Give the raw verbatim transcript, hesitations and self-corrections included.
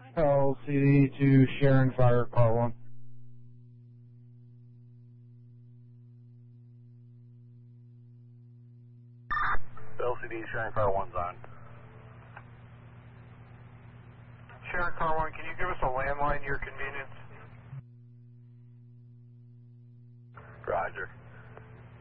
L C D to Sharon Fire Car one. L C D Sharon Car one's on. Sharon Car one, can you give us a landline near convenience?